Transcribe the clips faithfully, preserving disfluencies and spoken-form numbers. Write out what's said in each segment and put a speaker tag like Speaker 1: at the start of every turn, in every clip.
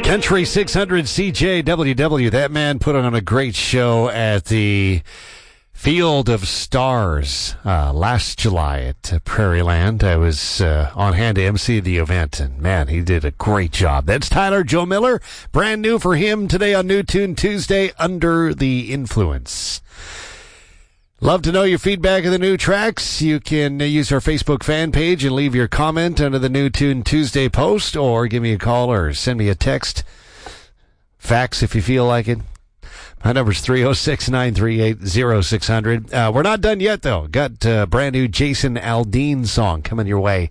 Speaker 1: Country six hundred C J W W. That man put on a great show at the Field of Stars uh, last July at uh, Prairie Land. I was uh, on hand to emcee the event, and man, he did a great job. That's Tyler Joe Miller. Brand new for him today on New Tune Tuesday, Under the Influence. Love to know your feedback of the new tracks. You can use our Facebook fan page and leave your comment under the New Tune Tuesday post, or give me a call or send me a text. Fax if you feel like it. My number's three oh six, nine three eight, oh six hundred. Uh, we're not done yet, though. Got a brand new Jason Aldean song coming your way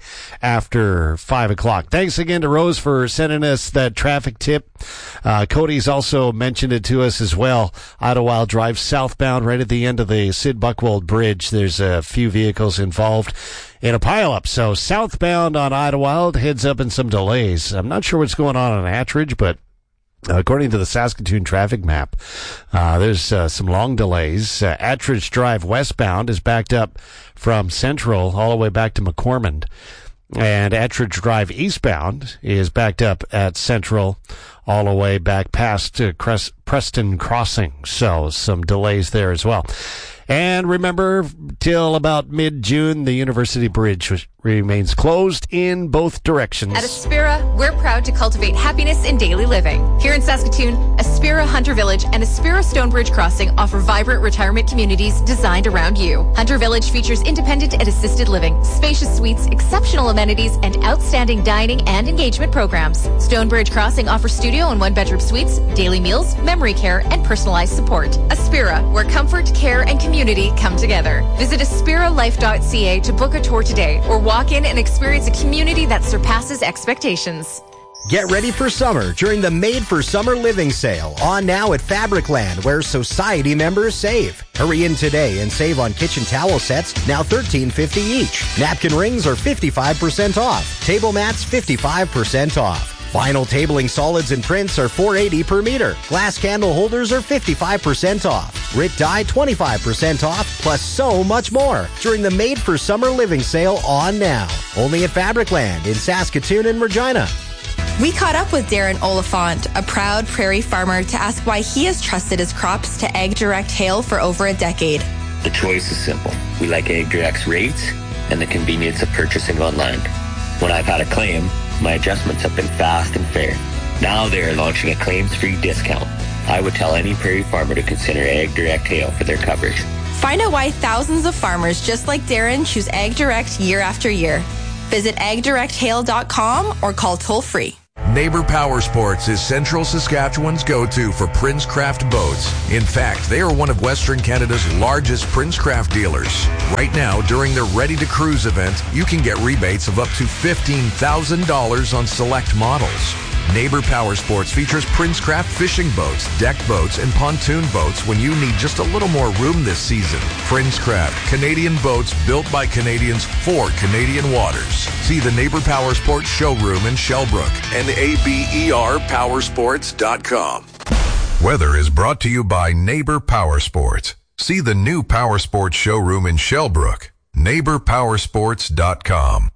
Speaker 1: after five o'clock. Thanks again to Rose for sending us that traffic tip. Uh, Cody's also mentioned it to us as well. Idlewild Drive southbound right at the end of the Sid Buchwald Bridge. There's a few vehicles involved in a pileup. So southbound on Idlewild heads up in some delays. I'm not sure what's going on on Attridge, but according to the Saskatoon traffic map, uh, there's uh, some long delays. Uh, Attridge Drive westbound is backed up from Central all the way back to McCormick. And Attridge Drive eastbound is backed up at Central all the way back past uh, Cres- Preston Crossing. So some delays there as well. And remember, till about mid-June, the University Bridge remains closed in both directions.
Speaker 2: At Aspira, we're proud to cultivate happiness in daily living. Here in Saskatoon, Aspira Hunter Village and Aspira Stonebridge Crossing offer vibrant retirement communities designed around you. Hunter Village features independent and assisted living, spacious suites, exceptional amenities, and outstanding dining and engagement programs. Stonebridge Crossing offers studio and one-bedroom suites, daily meals, memory care, and personalized support. Aspira, where comfort, care, and community Community come together. Visit aspira life dot c a to book a tour today or walk in and experience a community that surpasses expectations.
Speaker 3: Get ready for summer during the Made for Summer Living Sale on now at Fabricland, where Society members save. Hurry in today and save on kitchen towel sets, now thirteen fifty each. Napkin rings are fifty-five percent off. Table mats fifty-five percent off. Vinyl tabling solids and prints are four dollars and eighty cents per meter. Glass candle holders are fifty-five percent off. Rit dye twenty-five percent off, plus so much more during the Made for Summer Living Sale on now. Only at Fabricland in Saskatoon and Regina.
Speaker 4: We caught up with Darren Oliphant, a proud prairie farmer, to ask why he has trusted his crops to AgDirect Hail for over a decade.
Speaker 5: The choice is simple. We like AgDirect's rates and the convenience of purchasing online. When I've had a claim, my adjustments have been fast and fair. Now they are launching a claims-free discount. I would tell any prairie farmer to consider AgDirect Hail for their coverage.
Speaker 4: Find out why thousands of farmers just like Darren choose AgDirect year after year. Visit ag direct hail dot com or call toll-free.
Speaker 6: Neighbor Power Sports is Central Saskatchewan's go-to for Princecraft boats. In fact, they are one of Western Canada's largest Princecraft dealers. Right now, during their Ready to Cruise event, you can get rebates of up to fifteen thousand dollars on select models. Neighbor Power Sports features Princecraft fishing boats, deck boats, and pontoon boats when you need just a little more room this season. Princecraft, Canadian boats built by Canadians for Canadian waters. See the Neighbor Power Sports showroom in Shellbrook and A B E R powersports dot com.
Speaker 7: Weather is brought to you by Neighbor Power Sports. See the new Power Sports showroom in Shellbrook. neighbor powersports dot com.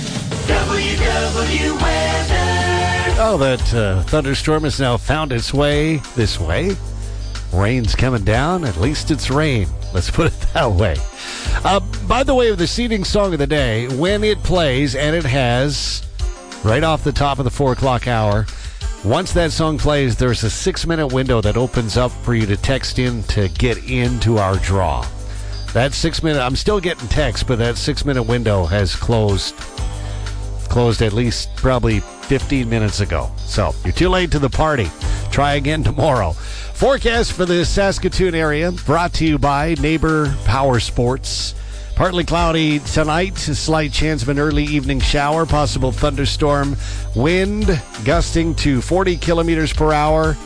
Speaker 8: W W Weather.
Speaker 1: Oh, that uh, thunderstorm has now found its way this way. Rain's coming down. At least it's rain. Let's put it that way. Uh, by the way, the seeding song of the day, when it plays, and it has, right off the top of the four o'clock hour, once that song plays, there's a six-minute window that opens up for you to text in to get into our draw. That six-minute, I'm still getting texts, but that six-minute window has closed, closed at least probably fifteen minutes ago. So you're too late to the party. Try again tomorrow. Forecast for the Saskatoon area brought to you by Neighbor Power Sports. Partly cloudy tonight. A slight chance of an early evening shower. Possible thunderstorm. Wind gusting to forty kilometers per hour.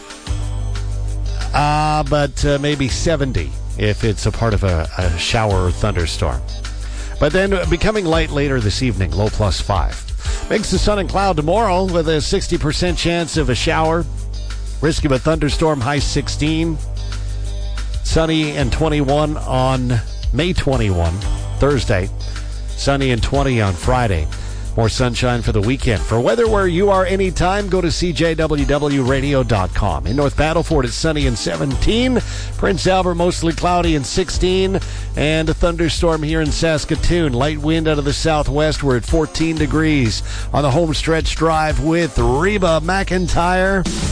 Speaker 1: Uh, but uh, maybe seventy if it's a part of a, a shower or thunderstorm. But then becoming light later this evening. Low plus five. Mix of sun and cloud tomorrow with a sixty percent chance of a shower. Risk of a thunderstorm, high sixteen. Sunny and twenty-one on May twenty-first, Thursday. Sunny and twenty on Friday. More sunshine for the weekend. For weather where you are anytime, go to C J W W radio dot com. In North Battleford, it's sunny and seventeen. Prince Albert, mostly cloudy and sixteen. And a thunderstorm here in Saskatoon. Light wind out of the southwest. We're at fourteen degrees on the home stretch drive with Reba McEntire.